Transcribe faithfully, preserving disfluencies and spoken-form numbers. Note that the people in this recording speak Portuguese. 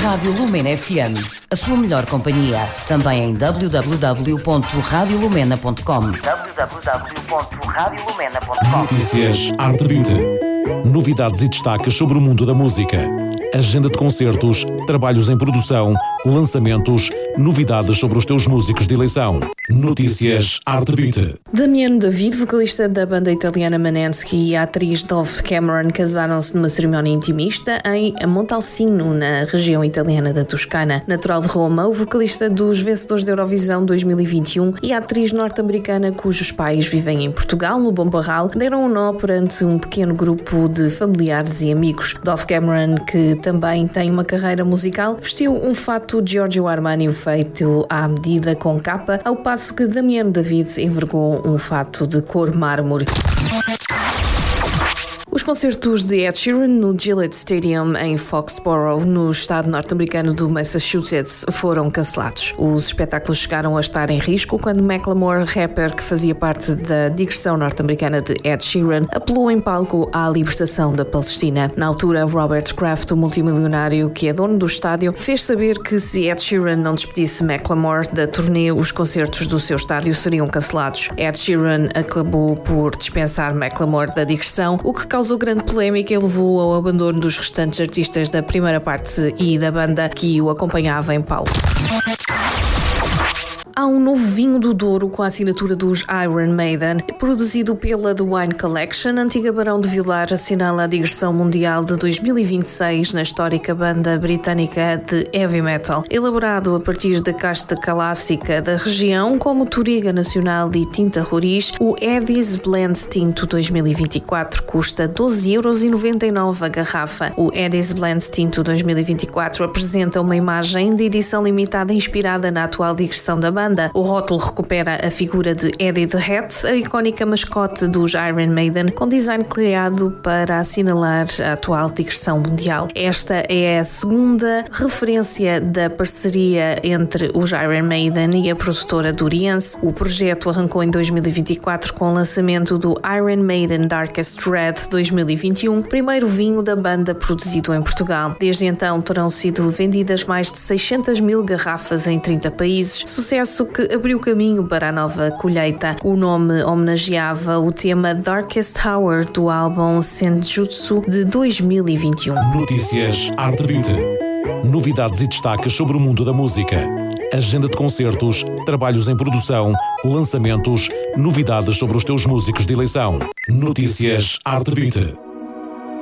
Rádio Lumena F M, a sua melhor companhia. Também em w w w ponto radio lumena ponto com. w w w ponto radio lumena ponto com. Notícias Arte Beat. Novidades e destaques sobre o mundo da música. Agenda de concertos, trabalhos em produção, lançamentos, novidades sobre os teus músicos de eleição. Notícias Arte Beat. Damiano David, vocalista da banda italiana Maneskin, e a atriz Dove Cameron casaram-se numa cerimónia intimista em Montalcino, na região italiana da Toscana. Natural de Roma, o vocalista dos vencedores da Eurovisão dois mil e vinte e um e a atriz norte-americana cujos pais vivem em Portugal, no Bom Barral, deram um nó perante um pequeno grupo de familiares e amigos. Dove Cameron, que também tem uma carreira musical, vestiu um fato Giorgio Armani feito à medida com capa, ao passo que Damiano David envergou um fato de cor mármore. Os concertos de Ed Sheeran no Gillette Stadium em Foxborough, no estado norte-americano do Massachusetts, foram cancelados. Os espetáculos chegaram a estar em risco quando Macklemore, rapper que fazia parte da digressão norte-americana de Ed Sheeran, apelou em palco à libertação da Palestina. Na altura, Robert Kraft, o multimilionário que é dono do estádio, fez saber que se Ed Sheeran não despedisse Macklemore da turnê, os concertos do seu estádio seriam cancelados. Ed Sheeran acabou por dispensar Macklemore da digressão, o que causou grande polémica e levou ao abandono dos restantes artistas da primeira parte e da banda que o acompanhava em palco. Há um novo vinho do Douro com a assinatura dos Iron Maiden, produzido pela The Wine Collection. Antiga Barão de Vilar assinala a digressão mundial de dois mil e vinte e seis na histórica banda britânica de heavy metal. Elaborado a partir da casta clássica da região, como Touriga Nacional e Tinta Roriz, o Eddie's Blend Tinto dois mil e vinte e quatro custa doze euros e noventa e nove a garrafa. O Eddie's Blend Tinto dois mil e vinte e quatro apresenta uma imagem de edição limitada inspirada na atual digressão da banda. O rótulo recupera a figura de Eddie the Hat, a icónica mascote dos Iron Maiden, com design criado para assinalar a atual digressão mundial. Esta é a segunda referência da parceria entre os Iron Maiden e a produtora duriense. O projeto arrancou em dois mil e vinte e quatro com o lançamento do Iron Maiden Darkest Red dois mil e vinte e um, primeiro vinho da banda produzido em Portugal. Desde então terão sido vendidas mais de seiscentas mil garrafas em trinta países, sucesso que abriu caminho para a nova colheita. O nome homenageava o tema Darkest Hour do álbum Senjutsu de dois mil e vinte e um. Notícias Arte Beat. Novidades e destaques sobre o mundo da música. Agenda de concertos, trabalhos em produção, lançamentos, novidades sobre os teus músicos de eleição. Notícias Arte Beat.